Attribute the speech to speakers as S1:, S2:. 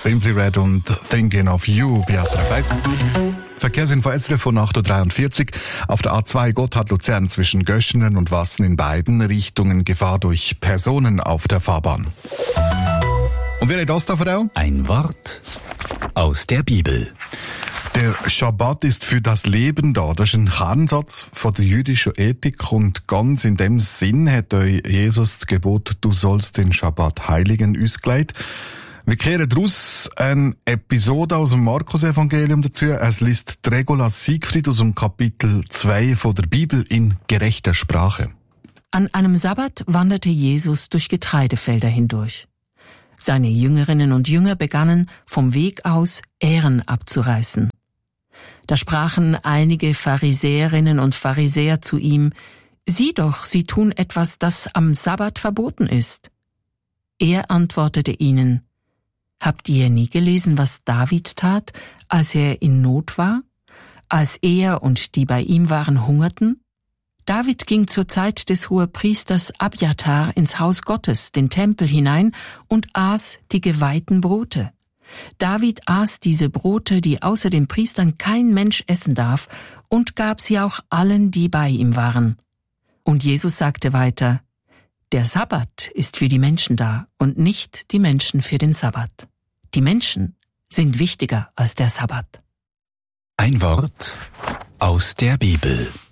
S1: Simply Red und Thinking of You bei SRF 1. Verkehrsinfo SRF von 8.43 Uhr. Auf der A2 Gotthard-Luzern zwischen Göschenen und Wassen in beiden Richtungen Gefahr durch Personen auf der Fahrbahn. Und wer hat das da, Frau?
S2: Ein Wort aus der Bibel.
S1: Der Schabbat ist für das Leben da. Das ist ein Kernsatz von der jüdischen Ethik und ganz in dem Sinn hat euch Jesus das Gebot, du sollst den Schabbat heiligen, uns gelegt. Wir kehren daraus eine Episode aus dem Markus-Evangelium dazu. Es liest Regula Siegfried aus dem Kapitel 2 von der Bibel in gerechter Sprache.
S3: An einem Sabbat wanderte Jesus durch Getreidefelder hindurch. Seine Jüngerinnen und Jünger begannen, vom Weg aus Ähren abzureißen. Da sprachen einige Pharisäerinnen und Pharisäer zu ihm, »Sieh doch, sie tun etwas, das am Sabbat verboten ist.« Er antwortete ihnen, »Habt ihr nie gelesen, was David tat, als er in Not war, als er und die bei ihm waren hungerten? David ging zur Zeit des Hohepriesters Abjatar ins Haus Gottes, den Tempel hinein, und aß die geweihten Brote. David aß diese Brote, die außer den Priestern kein Mensch essen darf, und gab sie auch allen, die bei ihm waren. Und Jesus sagte weiter, der Sabbat ist für die Menschen da und nicht die Menschen für den Sabbat. Die Menschen sind wichtiger als der Sabbat.
S2: Ein Wort aus der Bibel.